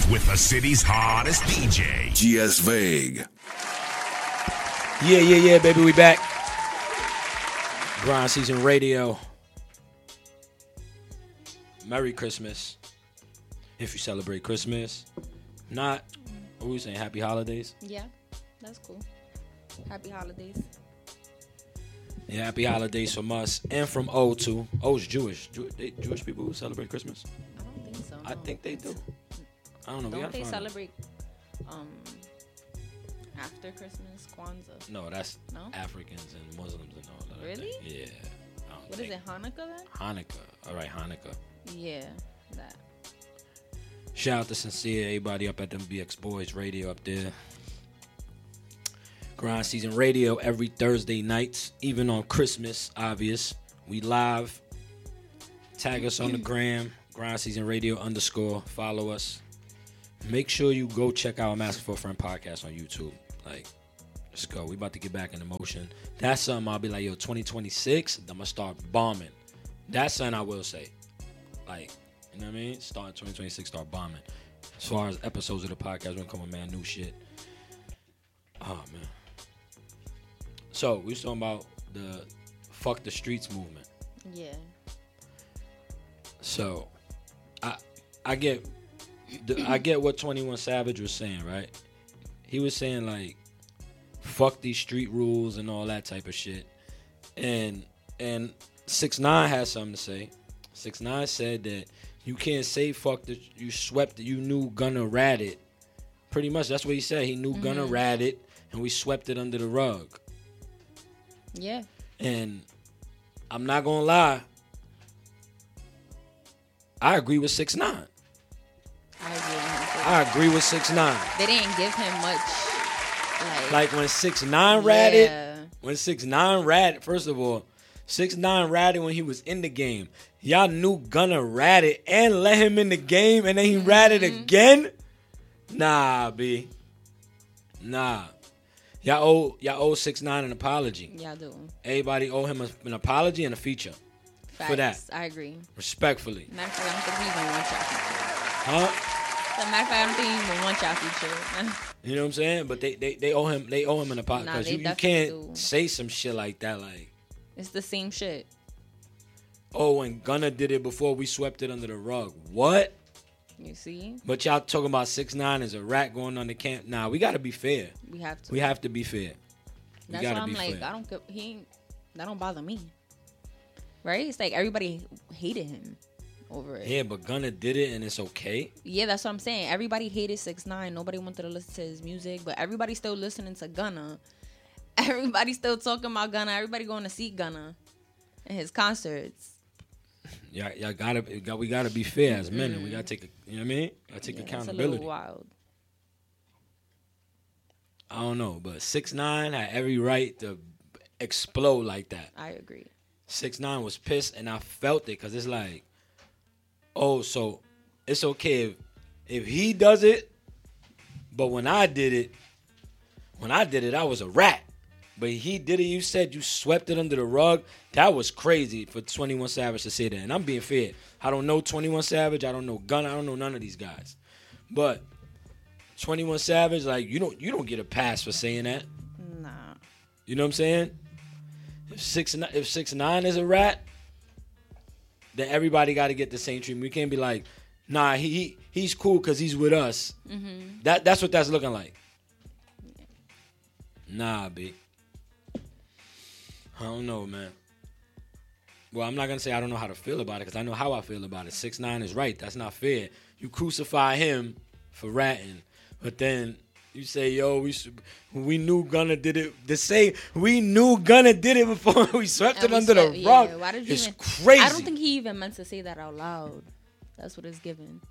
with the city's hottest DJ, GS Vague. Yeah, baby, we back. Grind Season Radio. Merry Christmas. If you celebrate Christmas. Not, what were we saying, Happy Holidays? Yeah, that's cool. Happy holidays. Yeah, Happy Holidays from us and from O too. O's Jewish. Jewish people who celebrate Christmas? I don't think so. I think they do. I don't know. Don't they celebrate after Christmas, Kwanzaa? No, that's No? Africans and Muslims and all that. Really? Yeah. What is it, Hanukkah then? Hanukkah. All right, Hanukkah. Yeah, that. Shout out to Sincere, everybody up at MBX Boys Radio up there. Grind Season Radio every Thursday nights, even on Christmas, obvious. We live. Tag us on the gram, Grind Season Radio _. Follow us. Make sure you go check out Master for a Friend podcast on YouTube. Like, let's go. We about to get back in motion. That's something I'll be like, yo, 2026, I'm going to start bombing. That's something I will say. Like, you know what I mean? Start 2026, start bombing. As far as episodes of the podcast, we're going to come with, man, new shit. Oh, man. So, we was talking about the Fuck the Streets movement. Yeah. So, I get what 21 Savage was saying, right? He was saying, like, fuck these street rules and all that type of shit. And 6ix9ine had something to say. 6ix9ine said that you can't say fuck the, you swept it, you knew Gunna ratted. Pretty much, that's what he said. He knew Gunna ratted, and we swept it under the rug. Yeah. And I'm not gonna lie, I agree with 6ix9ine. I agree with 6ix9ine. They didn't give him much. Like when 6ix9ine ratted, first of all, 6ix9ine ratted when he was in the game. Y'all knew Gunna ratted and let him in the game, and then he ratted again? Nah, B. Nah. Y'all owe 6ix9ine an apology. Y'all do. Everybody owe him an apology and a feature. Facts. For that. I agree. Respectfully. Matter of fact, I don't think he even wants y'all feature. Huh? As a matter of fact, I don't think he even wants y'all feature. You know what I'm saying? But they owe him an apology. Nah, Because they you definitely can't do. say some shit like that, like, It's the same shit. oh, and Gunna did it before we swept it under the rug. What? You see? But y'all talking about 6ix9ine as a rat going on the camp. Nah, we got to be fair. We have to. We have to be fair. That's why I'm like, I don't care. That don't bother me. Right? It's like everybody hated him over it. Yeah, but Gunna did it and it's okay. Yeah, that's what I'm saying. Everybody hated 6ix9ine. Nobody wanted to listen to his music, but everybody's still listening to Gunna. Everybody's still talking about Gunna. Everybody going to see Gunna in his concerts. Y'all we gotta be fair as men. And we gotta take, you know what I mean? Gotta take accountability. It's a little wild. I don't know, but 6ix9ine had every right to explode like that. I agree. 6ix9ine was pissed, and I felt it because it's like, oh, so it's okay if he does it, but when I did it, I was a rat. But he did it, you said you swept it under the rug. That was crazy for 21 Savage to say that. And I'm being fair. I don't know 21 Savage. I don't know Gunna. I don't know none of these guys. But 21 Savage, like, you don't get a pass for saying that. Nah. You know what I'm saying? If 6ix9ine is a rat, then everybody got to get the same treatment. We can't be like, nah, he's cool because he's with us. Mm-hmm. That's what that's looking like. Nah, B. I don't know, man. Well, I'm not going to say I don't know how to feel about it because I know how I feel about it. 6ix9ine is right. That's not fair. You crucify him for ratting, but then you say, yo, we knew Gunna did it. We knew Gunna did it before we swept it under the rug. Why did you it's even, crazy. I don't think he even meant to say that out loud. That's what it's given.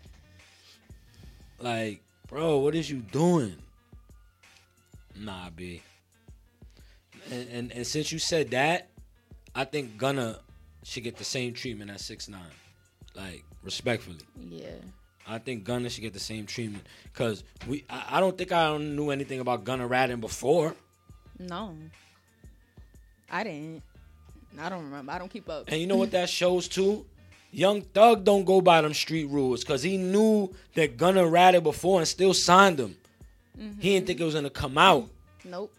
Like, bro, what is you doing? Nah, B. And since you said that, I think Gunna should get the same treatment as 6ix9ine. Like, respectfully. Yeah. I think Gunna should get the same treatment. Because I don't think I knew anything about Gunna ratting before. No. I didn't. I don't remember. I don't keep up. And you know what that shows too? Young Thug don't go by them street rules because he knew that Gunna ratted before and still signed him. He didn't think it was gonna come out, Nope.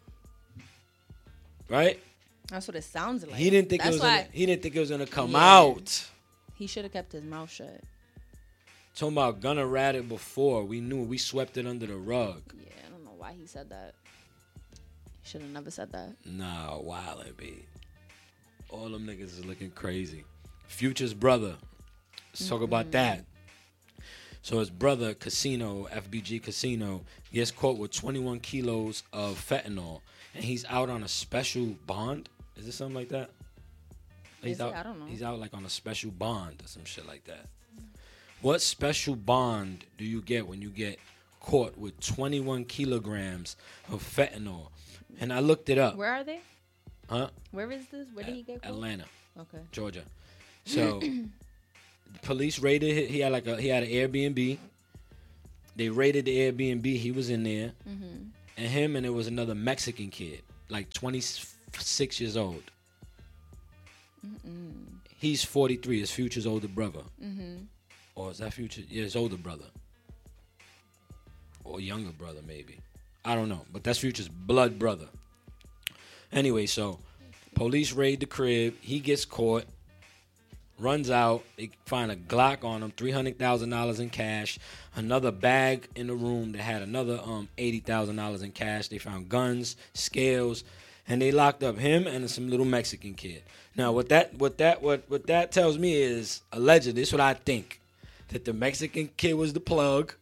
right? That's what it sounds like. He didn't think That's why he didn't think it was gonna come Yeah. out. he should have kept his mouth shut. Talking about Gunna ratted before, we knew we swept it under the rug. Yeah, I don't know why he said that. He should have never said that. Nah, wildin', B. All them niggas is looking crazy. Future's brother. Let's talk about that. So his brother, Casino, FBG Casino, gets caught with 21 kilos of fentanyl, and he's out on a special bond. Is it something like that? Is it? Out, I don't know. He's out like on a special bond or some shit like that. What special bond do you get when you get caught with 21 kilograms of fentanyl? And I looked it up. Where are they? Huh? Where is this? Where did he get caught? Atlanta, Okay. Georgia. So police raided. He had an Airbnb. They raided the Airbnb. He was in there, and him and there was another Mexican kid, like 26 years old. He's 43. His Future's older brother. Or is that Future? Yeah, his older brother. Or younger brother, maybe. I don't know. But that's Future's blood brother. Anyway, so police raid the crib. He gets caught. Runs out. They find a Glock on him. $300,000 in cash. Another bag in the room that had another $80,000 in cash. They found guns, scales, and they locked up him and some little Mexican kid. Now, what that tells me is allegedly. This is what I think. That the Mexican kid was the plug.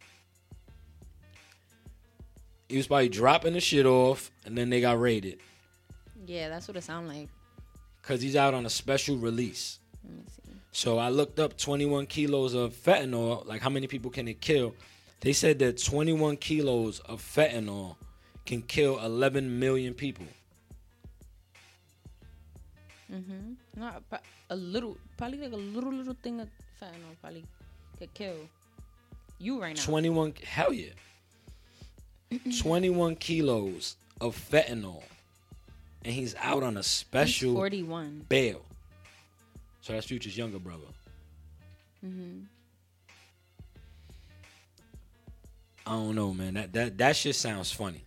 He was probably dropping the shit off, and then they got raided. Yeah, that's what it sounds like. Because he's out on a special release. Let me see. So I looked up 21 kilos of fentanyl, like how many people can it kill? They said that 21 kilos of fentanyl can kill 11 million people. Not a little, probably like a little thing of fentanyl probably could kill you right now. 21, hell yeah. 21 kilos of fentanyl. And he's out on a special He's 41. bail. So that's Future's younger brother. I don't know, man. That shit sounds funny.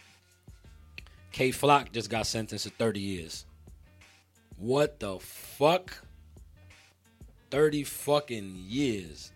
K Flock just got sentenced to 30 years. What the fuck? 30 fucking years.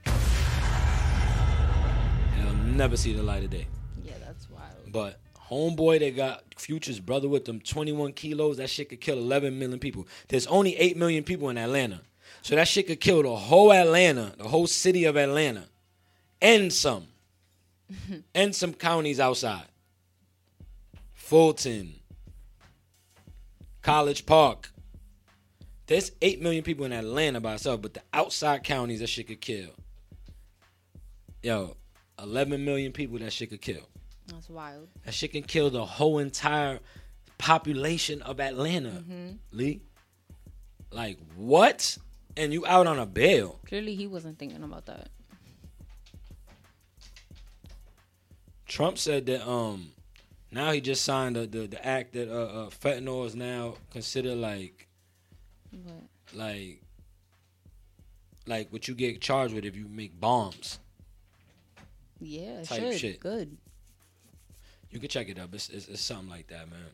He'll never see the light of day. Yeah, that's wild. But homeboy that got Future's brother with them 21 kilos, that shit could kill 11 million people. There's only 8 million people in Atlanta. So that shit could kill the whole Atlanta, the whole city of Atlanta. And some. And some counties outside. Fulton. College Park. There's 8 million people in Atlanta by itself, but the outside counties that shit could kill. Yo, 11 million people that shit could kill. That's wild. That shit can kill the whole entire population of Atlanta, Lee. Like, what? And you out on a bail. Clearly, he wasn't thinking about that. Trump said that now he just signed the act that fentanyl is now considered like what you get charged with if you make bombs. Yeah, it Type should. shit. Good. You can check it up. It's something like that, man.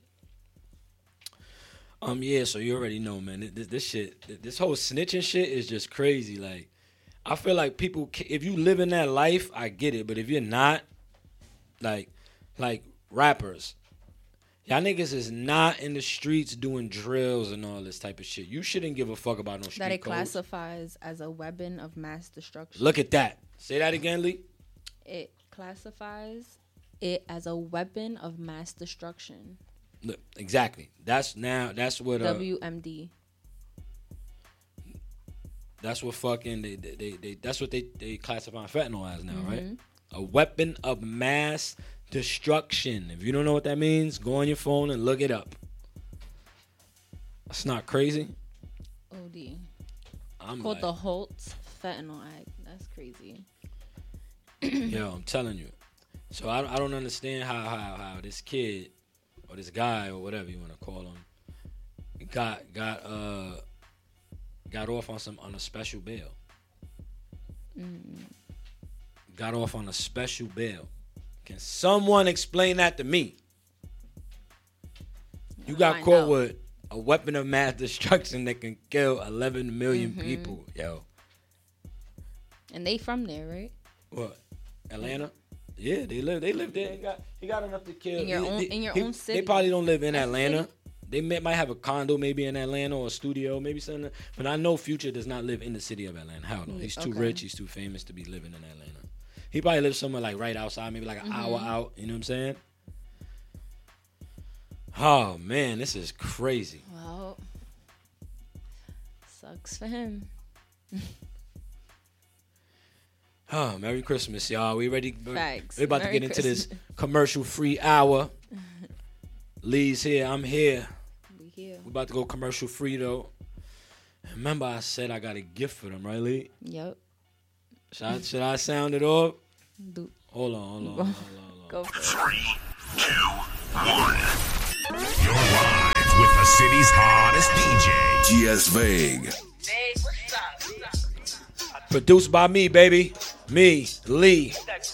Yeah, so you already know, man. This shit, this whole snitching shit is just crazy. Like, I feel like people, if you live in that life, I get it. But if you're not, like rappers, y'all niggas is not in the streets doing drills and all this type of shit. You shouldn't give a fuck about no street That it codes. classifies as a weapon of mass destruction. Look at that. Say that again, Lee. It classifies it as a weapon of mass destruction. Look, exactly. That's what WMD. That's what fucking that's what they classify fentanyl as now, right? A weapon of mass destruction. If you don't know what that means, go on your phone and look it up. That's not crazy. OD. I'm Called like, the Holtz Fentanyl Act. That's crazy. yo, I'm telling you. So I don't understand how this kid or this guy or whatever you want to call him got got off on a special bail. Got off on a special bail. Can someone explain that to me? You got caught with a weapon of mass destruction that can kill 11 million people, yo. And they from there, right? What? Atlanta? Yeah, they live there. He got enough to kill. In your own city. They probably don't live in Atlanta. They might have a condo maybe in Atlanta or a studio, maybe something. But I know Future does not live in the city of Atlanta. Hell no. He's too rich. He's too famous to be living in Atlanta. He probably lives somewhere like right outside, maybe like an hour out. You know what I'm saying? Oh, man, this is crazy. Well, sucks for him. Oh, Merry Christmas, y'all. We ready? Facts. We're about to get into this commercial-free hour. Lee's here. I'm here. We here. We're about to go commercial-free, though. Remember I said I got a gift for them, right, Lee? Yep. Should I sound it off? Hold on. Go for it. 3, 2, 1. You're live with the city's hottest DJ. GS Vague. Produced by me, baby. Me, Lee.